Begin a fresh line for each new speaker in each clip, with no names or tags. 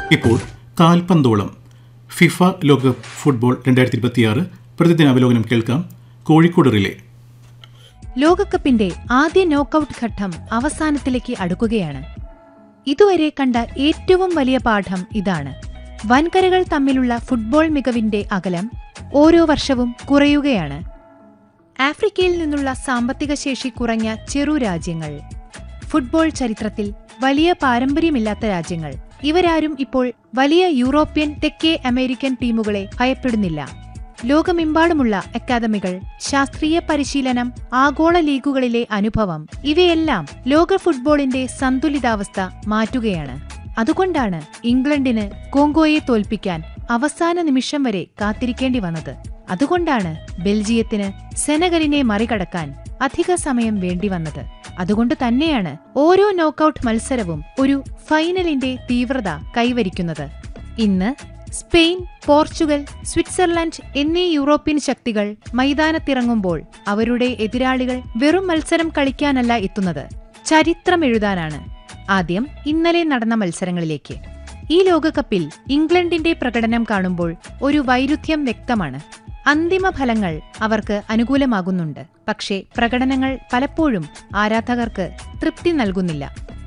ഇപ്പോൾ കാൽപന്തോളം ഫിഫ ലോകകപ്പ് ഫുട്ബോൾ 2026 പ്രതിദിനാവലോകനം കേൾക്കാം. കോഴിക്കോട് റിലേ.
ലോകകപ്പിന്റെ ആദ്യ നോക്കൌട്ട് ഘട്ടം അവസാനത്തിലേക്ക് അടുക്കുകയാണ്. ഇതുവരെ കണ്ട ഏറ്റവും വലിയ പാഠം ഇതാണ്: വൻകരകൾ തമ്മിലുള്ള ഫുട്ബോൾ മികവിന്റെ അകലം ഓരോ വർഷവും കുറയുകയാണ്. ആഫ്രിക്കയിൽ നിന്നുള്ള സാമ്പത്തിക ശേഷി കുറഞ്ഞ ചെറു രാജ്യങ്ങൾ, ഫുട്ബോൾ ചരിത്രത്തിൽ വലിയ പാരമ്പര്യമില്ലാത്ത രാജ്യങ്ങൾ, ഇവരാരും ഇപ്പോൾ വലിയ യൂറോപ്യൻ, തെക്കേ അമേരിക്കൻ ടീമുകളെ ഭയപ്പെടുന്നില്ല. ലോകമെമ്പാടുമുള്ള അക്കാദമികൾ, ശാസ്ത്രീയ പരിശീലനം, ആഗോള ലീഗുകളിലെ അനുഭവം, ഇവയെല്ലാം ലോക ഫുട്ബോളിന്റെ സന്തുലിതാവസ്ഥ മാറ്റുകയാണ്. അതുകൊണ്ടാണ് ഇംഗ്ലണ്ടിന് കോങ്കോയെ തോൽപ്പിക്കാൻ അവസാന നിമിഷം വരെ കാത്തിരിക്കേണ്ടി വന്നത്. അതുകൊണ്ടാണ് ബെൽജിയത്തിന് സെനഗലിനെ മറികടക്കാൻ അധിക സമയം വേണ്ടിവന്നത്. അതുകൊണ്ട് തന്നെയാണ് ഓരോ നോക്കൌട്ട് മത്സരവും ഒരു ഫൈനലിന്റെ തീവ്രത കൈവരിക്കുന്നത്. ഇന്ന് സ്പെയിൻ, പോർച്ചുഗൽ, സ്വിറ്റ്സർലൻഡ് എന്നീ യൂറോപ്യൻ ശക്തികൾ മൈതാനത്തിറങ്ങുമ്പോൾ അവരുടെ എതിരാളികൾ വെറും മത്സരം കളിക്കാനല്ല എത്തുന്നത്, ചരിത്രമെഴുതാനാണ്. ആദ്യം ഇന്നലെ നടന്ന മത്സരങ്ങളിലേക്ക്. ഈ ലോകകപ്പിൽ ഇംഗ്ലണ്ടിന്റെ പ്രകടനം കാണുമ്പോൾ ഒരു വൈരുദ്ധ്യം വ്യക്തമാണ്. അന്തിമ ഫലങ്ങൾ അവർക്ക് അനുകൂലമാകുന്നുണ്ട്, പക്ഷേ പ്രകടനങ്ങൾ പലപ്പോഴും ആരാധകർക്ക് തൃപ്തി നൽകുന്നില്ല.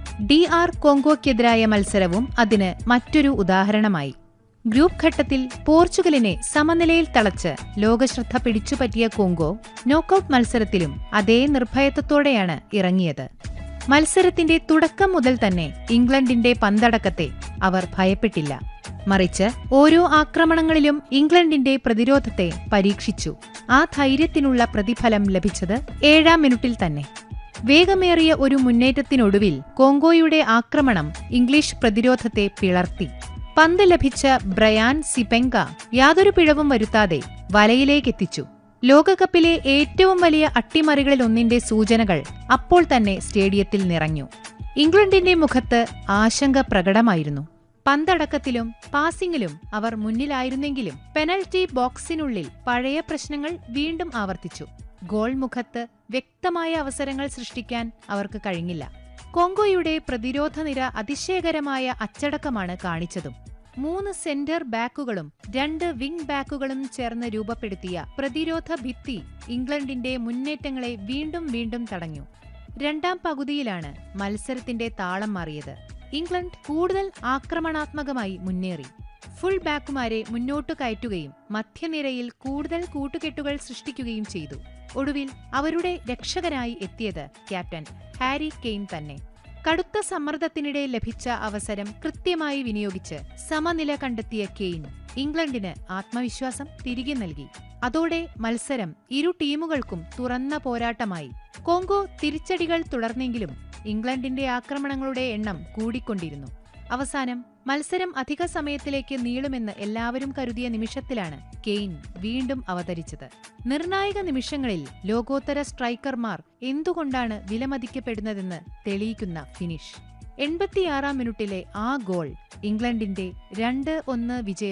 DR കോങ്കോയ്ക്കെതിരായ മത്സരവും അതിന് മറ്റൊരു ഉദാഹരണമായി. ഗ്രൂപ്പ് ഘട്ടത്തിൽ പോർച്ചുഗലിനെ സമനിലയിൽ തളച്ച് ലോകശ്രദ്ധ പിടിച്ചുപറ്റിയ കോങ്കോ നോക്കൌട്ട് മത്സരത്തിലും അതേ നിർഭയത്വത്തോടെയാണ് ഇറങ്ങിയത്. മത്സരത്തിന്റെ തുടക്കം മുതൽ തന്നെ ഇംഗ്ലണ്ടിന്റെ പന്തടക്കത്തെ അവർ ഭയപ്പെട്ടില്ല. മറിച്ച് ഓരോ ആക്രമണങ്ങളിലും ഇംഗ്ലണ്ടിന്റെ പ്രതിരോധത്തെ പരീക്ഷിച്ചു. ആ ധൈര്യത്തിനുള്ള പ്രതിഫലം ലഭിച്ചത് 7-ാം മിനിറ്റിൽ തന്നെ. വേഗമേറിയ ഒരു മുന്നേറ്റത്തിനൊടുവിൽ കോങ്കോയുടെ ആക്രമണം ഇംഗ്ലീഷ് പ്രതിരോധത്തെ പിളർത്തി. പന്ത് ലഭിച്ച ബ്രയാൻ സിപെങ്ക യാതൊരു പിഴവും വരുത്താതെ വലയിലേക്കെത്തിച്ചു. ലോകകപ്പിലെ ഏറ്റവും വലിയ അട്ടിമറികളിലൊന്നിന്റെ സൂചനകൾ അപ്പോൾ തന്നെ സ്റ്റേഡിയത്തിൽ നിറഞ്ഞു. ഇംഗ്ലണ്ടിന്റെ മുഖത്ത് ആശങ്ക പ്രകടമായിരുന്നു. പന്തടക്കത്തിലും പാസിംഗിലും അവർ മുന്നിലായിരുന്നെങ്കിലും പെനൽറ്റി ബോക്സിനുള്ളിൽ പഴയ പ്രശ്നങ്ങൾ വീണ്ടും ആവർത്തിച്ചു. ഗോൾ മുഖത്ത് വ്യക്തമായ അവസരങ്ങൾ സൃഷ്ടിക്കാൻ അവർക്ക് കഴിഞ്ഞില്ല. കോങ്കോയുടെ പ്രതിരോധ നിര അതിശയകരമായ അച്ചടക്കമാണ് കാണിച്ചതും. 3 സെന്റർ ബാക്കുകളും 2 വിംഗ് ബാക്കുകളും ചേർന്ന് രൂപപ്പെടുത്തിയ പ്രതിരോധ ഭിത്തി ഇംഗ്ലണ്ടിന്റെ മുന്നേറ്റങ്ങളെ വീണ്ടും വീണ്ടും തടഞ്ഞു. 2ാം പകുതിയിലാണ് മത്സരത്തിന്റെ താളം മാറിയത്. ഇംഗ്ലണ്ട് കൂടുതൽ ആക്രമണാത്മകമായി മുന്നേറി. ഫുൾ ബാക്കുമാരെ മുന്നോട്ടു കയറ്റുകയും മധ്യനിരയിൽ കൂടുതൽ കൂട്ടുകെട്ടുകൾ സൃഷ്ടിക്കുകയും ചെയ്തു. ഒടുവിൽ അവരുടെ രക്ഷകനായി എത്തിയത് ക്യാപ്റ്റൻ ഹാരി കെയ്ൻ തന്നെ. കടുത്ത സമ്മർദ്ദത്തിനിടെ ലഭിച്ച അവസരം കൃത്യമായി വിനിയോഗിച്ച് സമനില കണ്ടെത്തിയ കെയ്ൻ ഇംഗ്ലണ്ടിന് ആത്മവിശ്വാസം തിരികെ നൽകി. അതോടെ മത്സരം ഇരു ടീമുകൾക്കും തുറന്ന പോരാട്ടമായി. കോങ്കോ തിരിച്ചടികൾ തുടർന്നെങ്കിലും ഇംഗ്ലണ്ടിന്റെ ആക്രമണങ്ങളുടെ എണ്ണം കൂടിക്കൊണ്ടിരുന്നു. അവസാനം മത്സരം അധിക സമയത്തിലേക്ക് നീളുമെന്ന് എല്ലാവരും കരുതിയ നിമിഷത്തിലാണ് കെയ്ൻ വീണ്ടും അവതരിച്ചത്. നിർണായക നിമിഷങ്ങളിൽ ലോകോത്തര സ്ട്രൈക്കർമാർ എന്തുകൊണ്ടാണ് വിലമതിക്കപ്പെടുന്നതെന്ന് തെളിയിക്കുന്ന ഫിനിഷ്. 86-ാം മിനിറ്റിലെ ആ ഗോൾ ഇംഗ്ലണ്ടിന്റെ 2-1 വിജയം